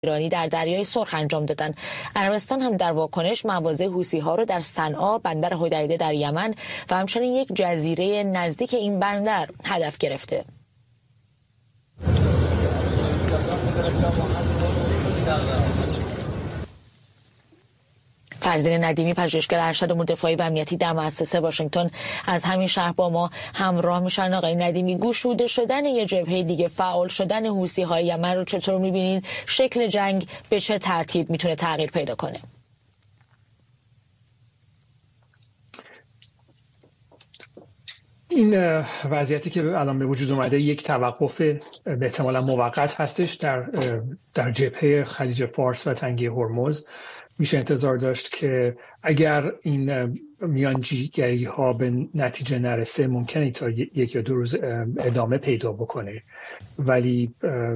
ایرانی در دریای سرخ انجام دادن. عربستان هم در واکنش مواضع حوثی‌ها رو در صنعا، بندر حدیده در یمن و همچنین یک جزیره نزدیک این بندر هدف گرفته. فرزین ندیمی، پژوهشگر ارشد امور دفاعی و امنیتی در مؤسسه واشنگتن، از همین شهر با ما همراه میشن. آقای ندیمی، گشوده شدن یه جبهه دیگه، فعال شدن حوثی‌های یمن رو چطور می‌بینید؟ شکل جنگ به چه ترتیب میتونه تغییر پیدا کنه؟ این وضعیتی که الان به وجود اومده یک توقف به احتمالا موقت هستش در جبهه خلیج فارس و تنگه هرمز. میشه انتظار داشت که اگر این میانجیگری ها به نتیجه نرسه ممکنه تا یک یا دو روز ادامه پیدا بکنه، ولی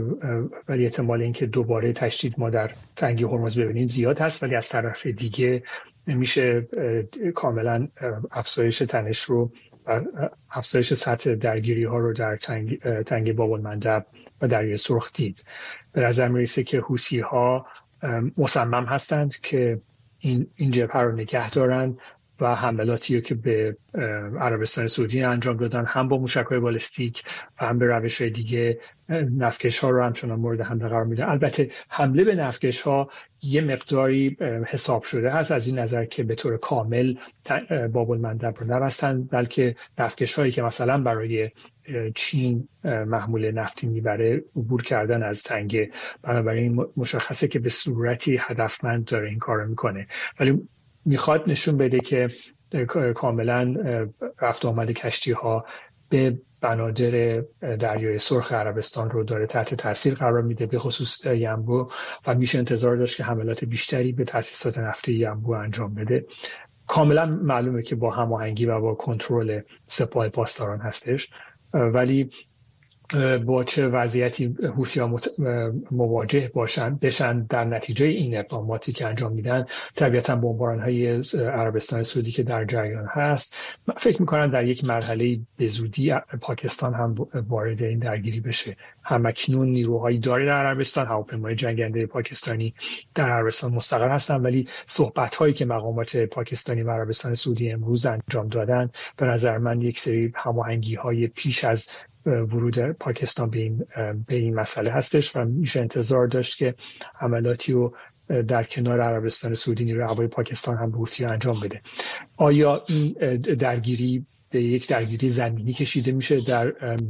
احتمال اینکه دوباره تشدید ما در تنگه هرمز ببینیم زیاد هست. ولی از طرف دیگه میشه کاملا افزایش تنش رو، افزایش سطح درگیری ها رو در تنگه باب‌المندب و دریای سرخ دید. به نظر میرسه که حوثی ها مصمم هستند که این جبهه رو نگه دارن و حملاتی که به عربستان سعودی انجام دادن، هم با موشک‌های بالستیک و هم به روش‌های دیگه، نفتکش‌ها رو همچنان مورد حمله قرار میدن. البته حمله به نفتکش‌ها یه مقداری حساب شده هست، از این نظر که به طور کامل باب‌المندب رو نبستن، بلکه نفتکش‌هایی که مثلا برای چین محمول نفتی میبره عبور کردن از تنگه. بنابراین مشخصه که به صورتی هدفمند داره این کار رو میکنه، ولی میخواد نشون بده که کاملا رفت آمد کشتی ها به بنادر دریای سرخ عربستان رو داره تحت تاثیر قرار میده، به خصوص ینبو، و میشه انتظار داشت که حملات بیشتری به تأسیسات نفتی ینبو انجام بده. کاملا معلومه که با هماهنگی و با کنترل سپاه پاسداران هستش، ولی با چه وضعیتی حوثی‌ها مواجه بشن در نتیجه این اقداماتی که انجام میدن، طبیعتاً بمباران‌های عربستان سعودی که در جریان هست، فکر میکنم در یک مرحله به زودی پاکستان هم وارد این درگیری بشه. همکنون نیروهایی داره در عربستان، هواپیمای جنگنده پاکستانی در عربستان مستقر هستن، ولی صحبت‌هایی که مقامات پاکستانی و عربستان سعودی امروز انجام دادن، به نظر من یک سری هماهنگی‌های پیش از ورود پاکستان به این مسئله هستش و میشه انتظار داشت که عملاتی رو در کنار عربستان سعودی نیروی هوایی پاکستان هم به حوثی‌ها انجام بده. آیا این درگیری به یک درگیری زمینی کشیده میشه در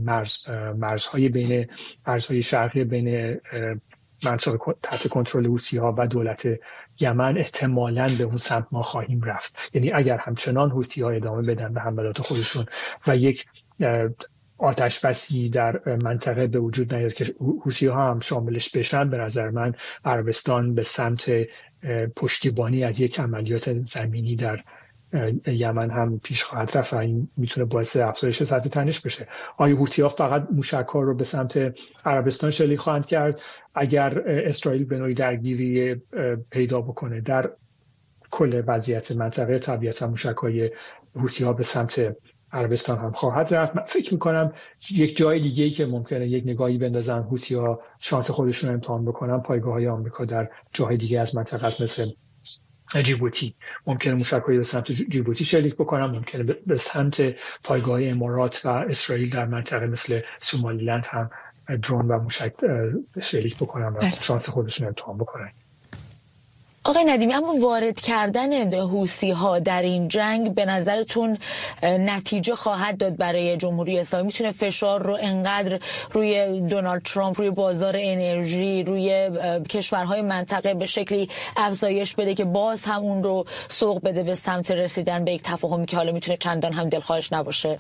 مرزهای شرقی بین منطقه تحت کنترل حوثی‌ها و دولت یمن؟ احتمالاً به اون سمت ما خواهیم رفت. یعنی اگر همچنان حوثی‌ها ادامه بدن به حملات خودشون و یک آتش بسی در منطقه به وجود نیاد که حوثی‌ها هم شاملش بشن، به نظر من عربستان به سمت پشتیبانی از یک عملیات زمینی در یمن هم پیش خواهد رفت و این میتونه باعث افزایش سطح تنش بشه. آیا حوثی‌ها فقط موشک‌ها رو به سمت عربستان شلیک خواهند کرد؟ اگر اسرائیل به نوعی درگیری پیدا بکنه در کل وضعیت منطقه، طبیعتاً موشک‌های حوثی‌ها به سمت عربستان هم خواهد رفت. من فکر میکنم یک جای دیگه‌ای که ممکنه یک نگاهی بندازن حوثی‌ها شانس خودشون رو امتحان بکنن، پایگاه‌های آمریکا در جاهای دیگه از منطقه است، مثل جیبوتی. ممکنه موشک‌هایی به سمت جیبوتی شلیک بکنن، ممکنه به سمت پایگاه امارات و اسرائیل در منطقه مثل سومالیلند هم درون و موشک شلیک بکنن و شانس خودشون رو امتحان بکنن. آقای ندیمی، اما وارد کردن حوثی‌ها در این جنگ به نظرتون نتیجه خواهد داد برای جمهوری اسلامی؟ میتونه فشار رو انقدر روی دونالد ترامپ، روی بازار انرژی، روی کشورهای منطقه به شکلی افزایش بده که باز هم اون رو سوق بده به سمت رسیدن به یک تفاهمی که حالا میتونه چندان هم دلخواهش نباشه؟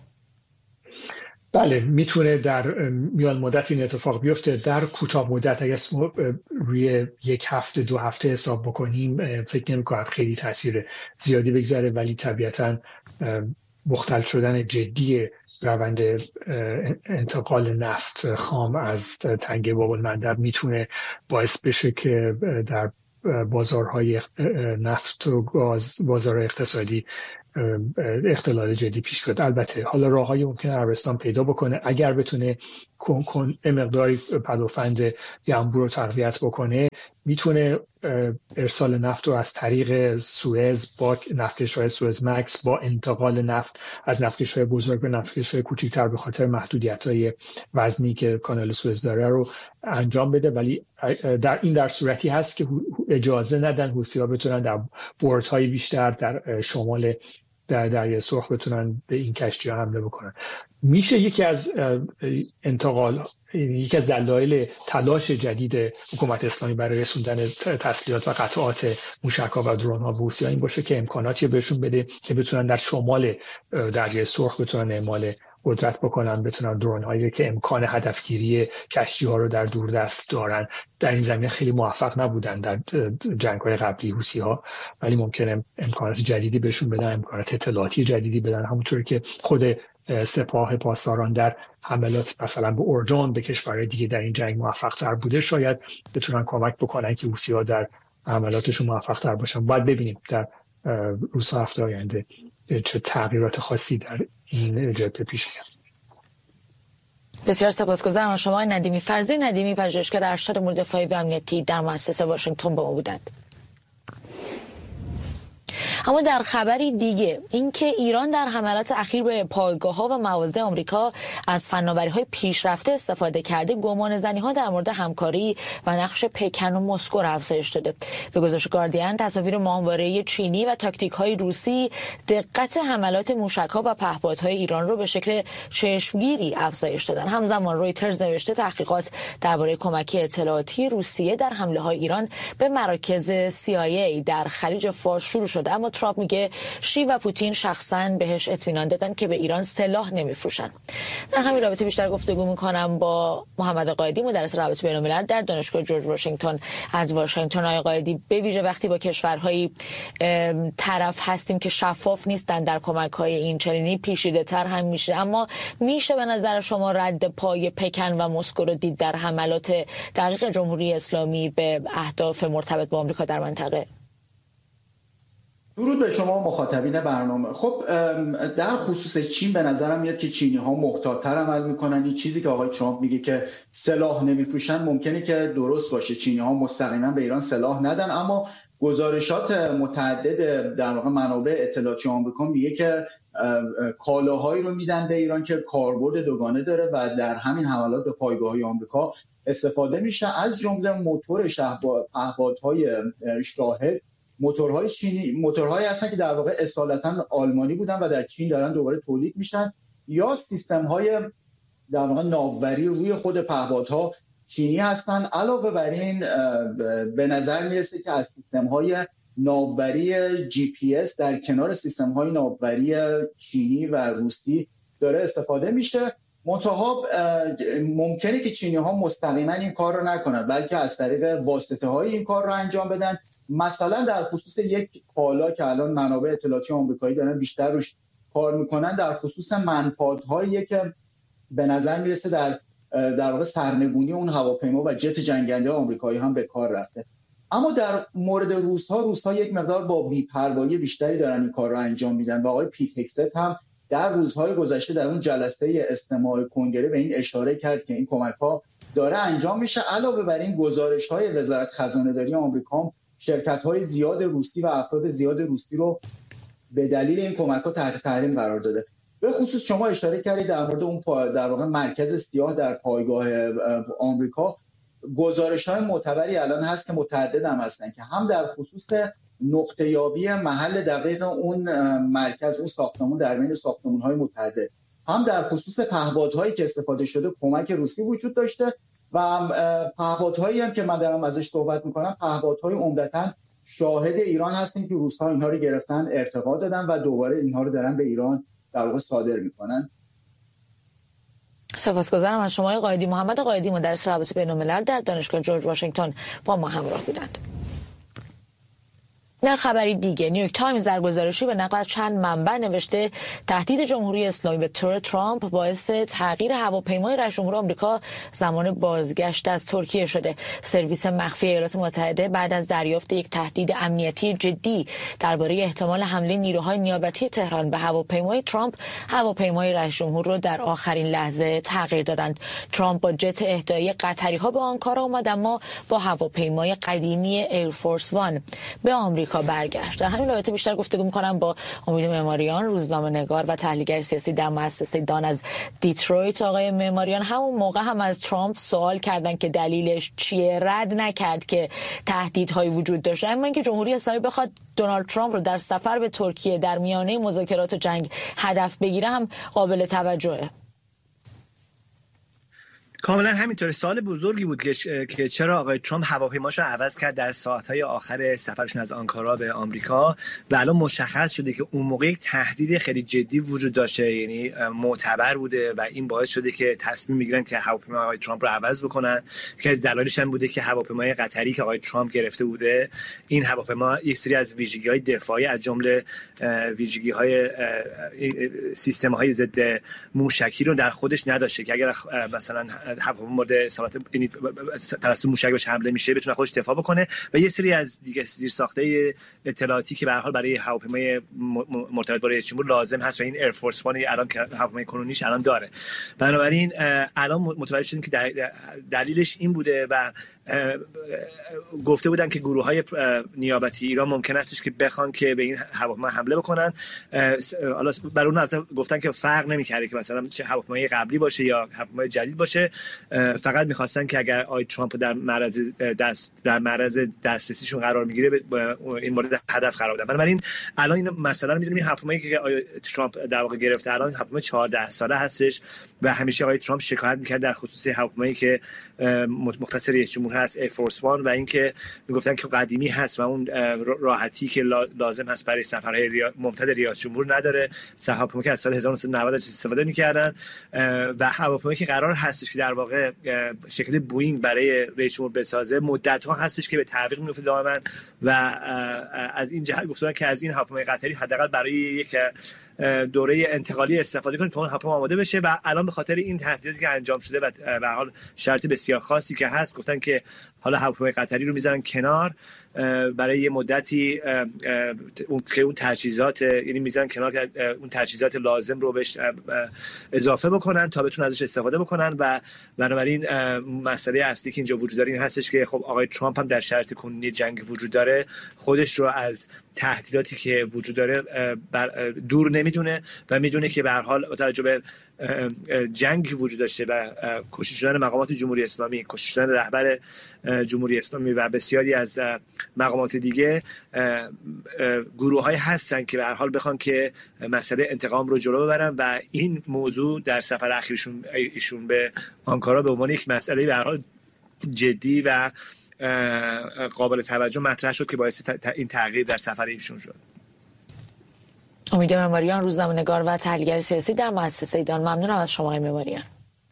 بله، میتونه در میان مدت این اتفاق بیفته. در کوتاه مدت اگر روی یک هفته دو هفته حساب بکنیم فکر نمی‌کنم خیلی تاثیر زیادی بگذاره، ولی طبیعتاً مختل شدن جدی روند انتقال نفت خام از تنگه باب‌المندب میتونه باعث بشه که در بازارهای نفت و گاز، بازار اقتصادی اختلال جدی پیش بیاد. البته حالا راههایی ممکنه عربستان پیدا بکنه اگر بتونه مقداری پدافند ینبوع رو تقویت بکنه، میتونه ارسال نفت رو از طریق سوئز با نفتکشهای سوئز مکس با انتقال نفت از نفتکشهای بزرگ به نفتکشهای کوچکتر به خاطر محدودیت‌های وزنی که کانال سوئز داره رو انجام بده. ولی در صورتی هست که اجازه ندن حوثی‌ها بتونن در بوردهای بیشتر در شمال در دریای سرخ بتونن به این کشتی‌ها حمله بکنن. میشه یکی از دلایل تلاش جدید حکومت اسلامی برای رسوندن تسلیحات و قطعات موشک‌ها و درون‌ها به حوثی‌ها این باشه که امکاناتی بهشون بده که بتونن در شمال دریای سرخ بتونن اعمال قدرت بکنن، بتونن درون‌هایی که امکان هدفگیری کشتی‌ها رو در دوردست دارن. در این زمینه خیلی موفق نبودن در جنگ‌های قبلی حوثی‌ها، ولی ممکنه امکانات جدیدی بهشون بدن، امکانات اطلاعاتی جدیدی بدن، همونطور که خود سپاه پاسداران در حملات مثلا به اردن به کشورهای دیگه در این جنگ موفق‌تر بوده، شاید بتونن کمک بکنن که حوثی‌ها در حملاتشون موفق‌تر باشن. باید ببینیم در روزها هفته آینده چه تغییرات خاصی در این جبهه پیش میاد. بسیار سپاسگزارم از شما ندیمی. فرزی ندیمی، پژوهشگر ارشد امور دفاعی و امنیتی در مؤسسه واشنگتن با ما بودند. اما در خبری دیگه، اینکه ایران در حملات اخیر به پایگاه‌ها و مواضع آمریکا از فناوری‌های پیشرفته استفاده کرده، گمانه‌زنی‌ها در مورد همکاری و نقش پکن و مسکو افزایش داده. به گزارش گاردین، تصاویر ماهواره‌ای چینی و تاکتیک‌های روسی دقت حملات موشک‌ها و پهپادهای ایران رو به شکل چشمگیری افزایش دادن. همزمان رویترز نوشته تحقیقات درباره کمک اطلاعاتی روسیه در حمله‌های ایران به مراکز CIA در خلیج فارس شروع شده، اما ترامپ میگه شی و پوتین شخصاً بهش اطمینان دادن که به ایران سلاح نمیفروشن. در همین رابطه بیشتر گفتگو میکنم با محمد قائدی، مدرس روابط بین‌الملل در دانشگاه جورج واشنگتن از واشنگتن. آقای قائدی، به ویژه وقتی با کشورهای طرف هستیم که شفاف نیستن در کمک‌های این چنینی، پیچیده‌تر هم میشه، اما میشه به نظر شما رد پای پکن و مسکو رو دید در حملات دقیق جمهوری اسلامی به اهداف مرتبط با آمریکا در منطقه؟ درود به شما مخاطبین برنامه. خب در خصوص چین به نظرم میاد که چینی ها محتاط‌تر عمل میکنن. این چیزی که آقای ترامپ میگه که سلاح نمیفروشن ممکنه که درست باشه، چینی ها مستقیما به ایران سلاح ندن، اما گزارشات متعدد در واقع منابع اطلاعاتی آمریکا میگه که کالاهایی رو میدن به ایران که کاربرد دوگانه داره و در همین حملات به پایگاه‌های آمریکا استفاده میشه، از جمله موتور پهپادهای شاهد. موتورهای چینی موتورهایی هستن که در واقع اصالتا آلمانی بودن و در چین دارن دوباره تولید میشن، یا سیستم‌های در واقع ناوبری روی خود پهپادها چینی هستن. علاوه بر این به نظر میرسه که از سیستم‌های ناوبری GPS در کنار سیستم‌های ناوبری چینی و روسی داره استفاده میشه. منتها ممکنه که چینی‌ها مستقیما این کار رو نکنن، بلکه از طریق واسطه‌های این کار رو انجام بدن. مثلا در خصوص یک کالا که الان منابع اطلاعاتی آمریکایی دارن بیشتر روش کار میکنن، در خصوص منپادهایی که به نظر میرسه در واقع سرنگونی اون هواپیما و جت جنگنده آمریکایی هم به کار رفته. اما در مورد روس‌ها یک مقدار با بی‌پروایی بیشتری دارن این کار رو انجام میدن و آقای پیت هگست هم در روزهای گذشته در اون جلسه استماع کنگره به این اشاره کرد که این کمک‌ها داره انجام میشه. علاوه بر این گزارش‌های وزارت خزانه‌داری آمریکا شرکت‌های زیاد روسی و افراد زیاد روسی رو به دلیل این کمک‌ها تحت تحریم قرار داده. به خصوص شما اشاره کردید در مورد اون در واقع مرکز سیاه در پایگاه آمریکا. گزارش‌های معتبری الان هست که متعدد هم هستن که هم در خصوص نقطه یابی محل دقیق اون مرکز، اون ساختمان در بین ساختمان‌های متعدد، هم در خصوص پهپادهایی که استفاده شده کمک روسی وجود داشته و پهپادهایی هم که من دارم ازش صحبت میکنم پهپادهای عمدتاً شاهد ایران هستیم که روس‌ها اینها رو گرفتن، ارتقا دادن و دوباره اینها رو دارن به ایران در واقع صادر میکنن. سپاسگزارم از شما قائدی. محمد قائدی، مدرس روابط بین‌الملل در دانشگاه جورج واشنگتن با ما همراه بودند. در خبری دیگه نیویورک تایمز در گزارشی به نقل از چند منبع نوشته تهدید جمهوری اسلامی به طور ترامپ باعث تغییر هواپیمای رئیس جمهور آمریکا زمان بازگشت از ترکیه شده. سرویس مخفی ایالات متحده بعد از دریافت یک تهدید امنیتی جدی درباره احتمال حمله نیروهای نیابتی تهران به هواپیمای ترامپ، هواپیمای رئیس جمهور رو در آخرین لحظه تغییر دادند. ترامپ با جت اهدایی قطری‌ها به آنکارا آمد، اما با هواپیمای قدیمی ایرفورس وان به آمریکا برگشت. در همین رابطه بیشتر گفتگو می‌کنم با امید معماریان، روزنامه‌نگار و تحلیلگر سیاسی در مؤسسه دان از دیترویت. آقای معماریان، همون موقع هم از ترامپ سوال کردن که دلیلش چیه، رد نکرد که تهدیدهایی وجود داشت، اما اینکه جمهوری اسلامی بخواد دونالد ترامپ رو در سفر به ترکیه در میانه مذاکرات و جنگ هدف بگیره هم قابل توجهه. کاملا همینطوره. سوال بزرگی بود که چرا آقای ترامپ هواپیماشو عوض کرد در ساعت‌های آخر سفرشون از آنکارا به آمریکا و الان مشخص شده که اون موقع یک تهدید خیلی جدی وجود داشته، یعنی معتبر بوده و این باعث شده که تصمیم میگیرن که هواپیمای آقای ترامپ رو عوض بکنن. که از دلایلش هم بوده که هواپیمای قطری که آقای ترامپ گرفته بوده، این هواپیما یک سری از ویژگی‌های دفاعی از جمله ویژگی‌های سیستم‌های ضد موشکی رو در خودش نداشته که اگر مثلا هواپیما مورد اصابت توسط موشک بهش حمله میشه بتونه خودش دفاع بکنه و یه سری از دیگه زیرساخت‌های اطلاعاتی که به هر حال برای هواپیمای مرتبط با رئیس جمهور لازم هست و این ایرفورس وان الان که هواپیمای کنونیش الان داره. بنابراین الان متوجه شدیم که دلیلش این بوده و گفته بودن که گروه‌های نیابتی ایران ممکن استش که بخوان که به این هواپیما حمله بکنن. حالا برای اون گفتن که فرق نمی‌کنه که مثلا چه هواپیمای قبلی باشه یا هواپیمای جدید باشه، فقط می‌خواستن که اگر آقای ترامپ در معرض دسترسیشون قرار می‌گیره این مورد هدف قرار بدن. بنابراین الان این مسئله رو می‌دونیم. این هواپیمایی که آقای ترامپ در واقع گرفته الان هواپیمای 14 ساله هستش و همیشه آقای ترامپ شکایت می‌کرد در خصوص هواپیمایی که مختص رئیس جمهور هست ایرفورس وان و اینکه میگفتن که قدیمی هست و اون راحتی که لازم هست برای سفرهای ممتد ریاست جمهور نداره. هواپیمایی که از سال 1990 استفاده می‌کردن و هواپیمایی که قرار هستش که در واقع شرکت بوئینگ برای رئیس جمهور بسازه مدت‌ها هستش که به تعویق میفته دائما و از این جهت گفتن که از این هواپیمای قطری حداقل برای یک دوره انتقالی استفاده کنید تا اون هواپیما آماده بشه و الان به خاطر این تهدیداتی که انجام شده و به هر حال شرط بسیار خاصی که هست گفتن که حالا هواپیمای قطری رو میذارن کنار برای یه مدتی اون تجهیزات، یعنی میذارن کنار که اون تجهیزات لازم رو بهش اضافه بکنن تا بتونن ازش استفاده بکنن و بنابراین مسئله اصلی که اینجا وجود داره این هستش که خب آقای ترامپ هم در شرایط کنونی جنگ وجود داره خودش رو از تهدیداتی که وجود داره دور نمیدونه و میدونه که به هر حال با توجه به جنگی وجود داشته و کشته شدن مقامات جمهوری اسلامی، کشته شدن رهبر جمهوری اسلامی و بسیاری از مقامات دیگه، گروه‌های هستن که به هر حال بخوان که مسئله انتقام رو جلو ببرن و این موضوع در سفر اخیرشون ایشون به آنکارا به عنوان یک مسئله به هر حال جدی و قابل توجه مطرح شد که باعث این تغییر در سفر ایشون شد. امید معماریان، روزنامه‌نگار و تحلیلگر سیاسی در مؤسسه دان. ممنونم از شما آقای معماریان.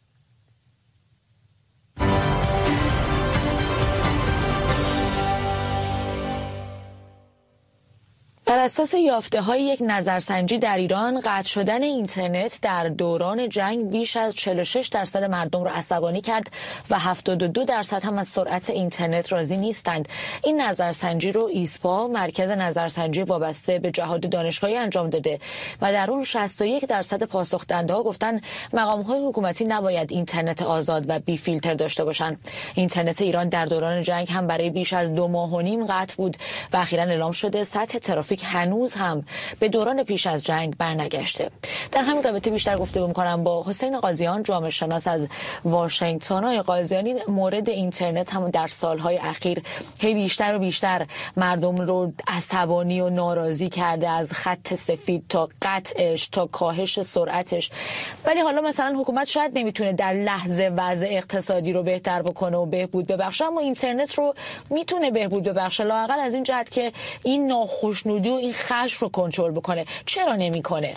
بر اساس یافته‌های یک نظرسنجی در ایران، قطع شدن اینترنت در دوران جنگ بیش از 46% مردم را عصبانی کرد و 72% هم از سرعت اینترنت راضی نیستند. این نظرسنجی رو ایسپا، مرکز نظرسنجی وابسته به جهاد دانشگاهی انجام داده و در اون 61% پاسخ دهنده‌ها گفتن مقام‌های حکومتی نباید اینترنت آزاد و بی فیلتر داشته باشند. اینترنت ایران در دوران جنگ هم برای بیش از 2.5 ماه قطع بود و اخیراً اعلام شده سطح ترافیک هنوز هم به دوران پیش از جنگ برنگشته. در همین رابطه بیشتر گفتگو می‌کنم با حسین قاضیان، جامعه شناس از واشنگتن. آقای قاضیان، مورد اینترنت هم در سالهای اخیر هی بیشتر و بیشتر مردم رو عصبانی و ناراضی کرده، از خط سفید تا قطعش تا کاهش سرعتش. ولی حالا مثلا حکومت شاید نمیتونه در لحظه وضع اقتصادی رو بهتر بکنه و بهبود ببخشه، اما اینترنت رو میتونه بهبود ببخشه، لااقل از این جهت که این ناخوشنودی و این خشم رو کنترل بکنه. چرا نمیکنه؟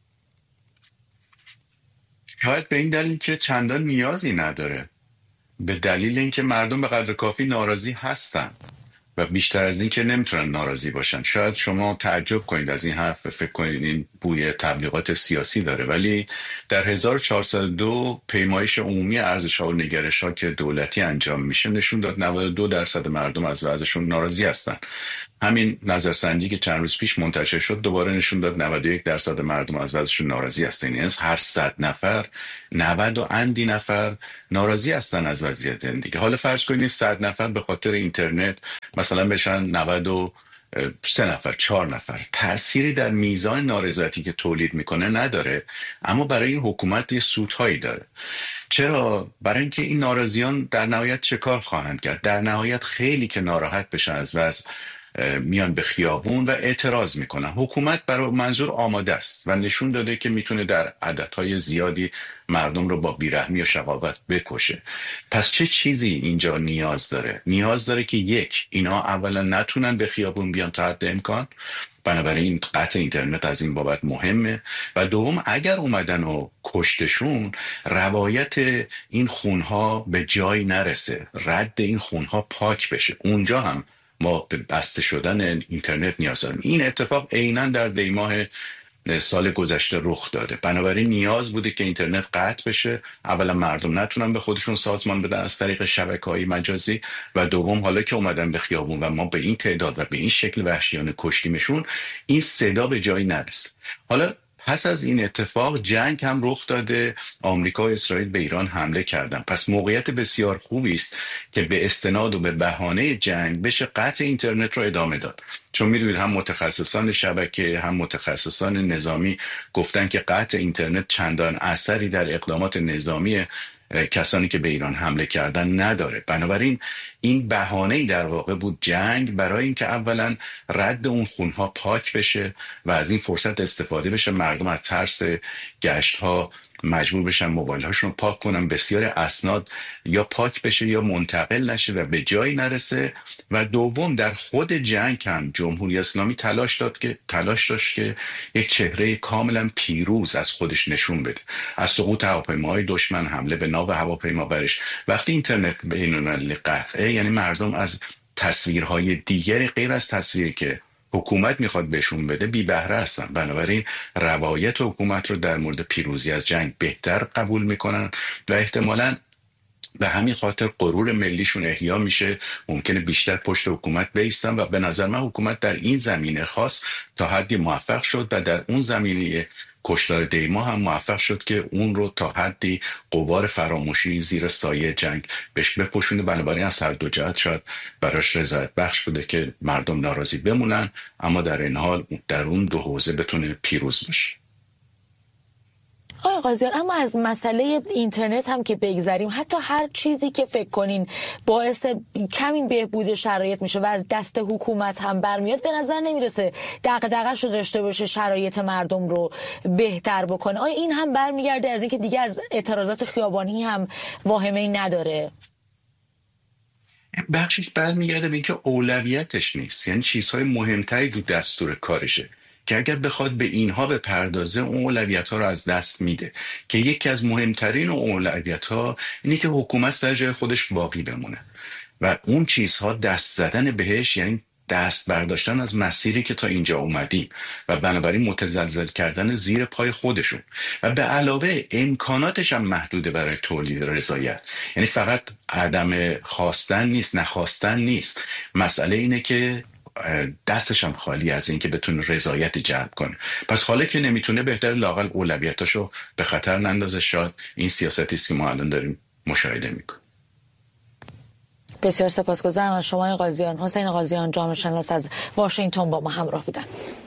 شاید به این دلیل که چندان نیازی نداره، به دلیل اینکه مردم به قدر کافی ناراضی هستن و بیشتر از این که نمیتونن ناراضی باشن. شاید شما تعجب کنید از این حرف، فکر کنید این بوی تبلیغات سیاسی داره، ولی در 1402 پیمایش عمومی ارزش‌ها و نگرش‌ها که دولتی انجام میشه نشون داد 92% مردم از وضعشون ناراضی هستن. همین نظرسنجی که چند روز پیش منتشر شد دوباره نشون داد 91% مردم از وضعشون ناراضی هستن. یعنی هر 100 نفر 90 و اندی نفر ناراضی هستن از وضعیت زندگی. حالا فرض کنید 100 نفر به خاطر اینترنت مثلا بشن 93 نفر، 4 نفر، تأثیری در میزان نارضایتی که تولید میکنه نداره، اما برای این حکومت یه سودهایی داره. چرا؟ برای اینکه این ناراضیان در نهایت چه کار خواهند کرد؟ در نهایت خیلی که ناراحت بشن از وضع میان به خیابون و اعتراض میکنن. حکومت برای منظور آماده است و نشون داده که میتونه در عددهای زیادی مردم رو با بیرحمی و شقاوت بکشه. پس چه چیزی اینجا نیاز داره؟ نیاز داره که یک، اینا اولا نتونن به خیابون بیان تا حد امکان، بنابراین قطع اینترنت از این بابت مهمه، و دوم اگر اومدن و کشتشون روایت این خونها به جای نرسه، رد این خونها پاک بشه. اونجا هم ما به بسته شدن اینترنت نیاز داریم. این اتفاق عیناً در دیماه سال گذشته رخ داده. بنابراین نیاز بوده که اینترنت قطع بشه. اولا مردم نتونن به خودشون سازمان بدن از طریق شبکه‌های مجازی، و دوم حالا که اومدن به خیابون و ما به این تعداد و به این شکل وحشیانه کشتیمشون، این صدا به جایی نرسه. حالا پس از این اتفاق جنگ هم رخ داده، آمریکا و اسرائیل به ایران حمله کردن. پس موقعیت بسیار خوبی است که به استناد و به بهانه جنگ بشه قطع اینترنت رو ادامه داد. چون میدونید هم متخصصان شبکه هم متخصصان نظامی گفتن که قطع اینترنت چندان اثری در اقدامات نظامی کسانی که به ایران حمله کردن نداره. بنابراین این بهانه‌ای در واقع بود جنگ، برای اینکه اولا رد اون خونها پاک بشه و از این فرصت استفاده بشه، مردم از ترس گشت‌ها مجبور بشن موبایل هاشون رو پاک کنن، بسیار اسناد یا پاک بشه یا منتقل نشه و به جایی نرسه. و دوم در خود جنگ هم جمهوری اسلامی تلاش داشت که یک چهره کاملا پیروز از خودش نشون بده. از سقوط هواپیماهای دشمن، حمله به ناو هواپیمابرش، وقتی اینترنت بین‌المللی قطعه، یعنی مردم از تصویرهای دیگری غیر از تصویری که حکومت میخواد بهشون بده بی بهره هستن. بنابراین روایت حکومت رو در مورد پیروزی از جنگ بهتر قبول میکنن و احتمالاً به همین خاطر غرور ملیشون احیا میشه، ممکنه بیشتر پشت حکومت بایستن. و به نظر من حکومت در این زمینه خاص تا حدی موفق شد و در اون زمینه کشتار دیما هم موفق شد که اون رو تا حدی غبار فراموشی زیر سایه جنگ بهش بپوشونه. بنابراین از هر دو جهت شاید براش رضایت بخش بوده که مردم ناراضی بمونن، اما در این حال در اون دو حوزه بتونه پیروز بشه. آقای قاضیان، اما از مسئله اینترنت هم که بگذریم، حتی هر چیزی که فکر کنین باعث کمی بهبود شرایط میشه و از دست حکومت هم برمیاد، به نظر نمیرسه دغدغه‌شو داشته باشه شرایط مردم رو بهتر بکنه. آیا این هم برمیگرده از اینکه دیگه از اعتراضات خیابانی هم واهمه‌ای نداره؟ بخشش برمیگرده به اینکه اولویتش نیست، یعنی چیزهای مهمتری تو دستور کارشه که اگر بخواد به اینها بپردازه اون اولویت‌ها رو از دست میده، که یکی از مهمترین اولویت‌ها اینه که حکومت سر جای خودش باقی بمونه و اون چیزها دست زدن بهش یعنی دست برداشتن از مسیری که تا اینجا اومدیم و بنابراین متزلزل کردن زیر پای خودشون، و به علاوه امکاناتش هم محدوده برای تولید رضایت. یعنی فقط عدم خواستن نیست، نخواستن نیست، مسئله اینه که دستش هم خالی از این که بتونه رضایت جلب کنه. پس حالا که نمیتونه بهتر لااقل اولویتاشو به خطر نندازه. شاید این سیاستی است که ما الان داریم مشاهده میکنیم. بسیار سپاسگزارم از شما قاضیان. حسین قاضیان، جامعه شناس از واشنگتن با ما همراه بودن.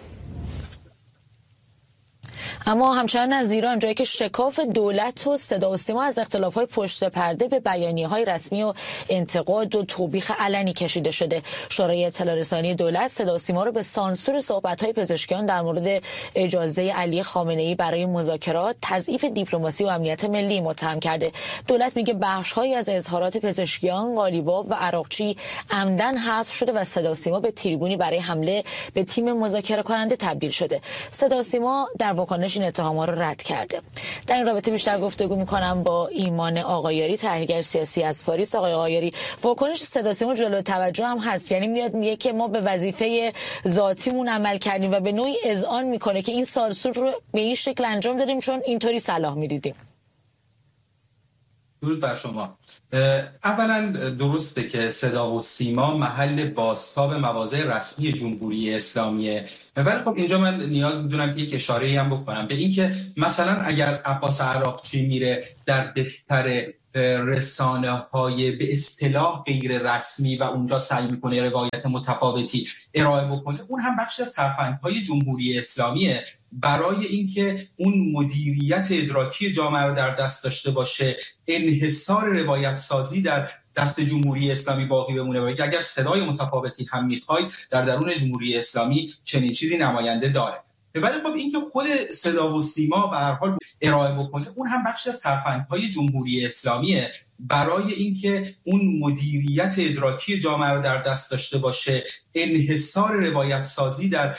اما همچنان از ایران، جایی که شکاف دولت و صدا و سیما از اختلاف‌های پشت پرده به بیانیه‌های رسمی و انتقاد و توبیخ علنی کشیده شده. شورای اطلاع رسانی دولت صدا و سیما رو به سانسور صحبت‌های پزشکیان در مورد اجازه علی خامنه‌ای برای مذاکرات، تضعیف دیپلماسی و امنیت ملی متهم کرده. دولت میگه بخش‌هایی از اظهارات پزشکیان، قالیباف و عراقچی عمدن حذف شده و صدا و سیما به تریبونی برای حمله به تیم مذاکره کننده تبدیل شده. صدا و سیما در واکنش خودش این اتهام‌ها رو رد کرده. در این رابطه بیشتر گفتگو می‌کنم با ایمان آقایاری، تحلیلگر سیاسی از پاریس. آقای آقایاری، واکنش صداسیما جلو توجه هم هست، یعنی میاد میگه که ما به وظیفه ذاتیمون عمل کردیم و به نوعی اذعان میکنه که این سانسور رو به این شکل انجام دادیم چون اینطوری صلاح میدیدیم. درود بر شما. اولا درسته که صدا و سیما محل بازتاب مواضع رسمی جمهوری اسلامیه، ولی خب اینجا من نیاز میدونم که یک اشاره‌ای هم بکنم به این که مثلا اگر عباس عراقچی میره در بستر رسانه‌های به اصطلاح غیر رسمی و اونجا سعی میکنه روایت متفاوتی ارائه بکنه، اون هم بخشی از ترفندهای جمهوری اسلامیه برای اینکه اون مدیریت ادراکی جامعه رو در دست داشته باشه، انحصار روایت سازی در دست جمهوری اسلامی باقی بمونه. و اگر صدای متفاوتی هم میخوای در درون جمهوری اسلامی چنین چیزی نماینده داره. ولی خب اینکه خود صدا و سیما به هر حال ارائه بکنه، اون هم بخشی از ترفندهای جمهوری اسلامیه برای اینکه اون مدیریت ادراکی جامعه رو در دست داشته باشه، انحصار روایت سازی در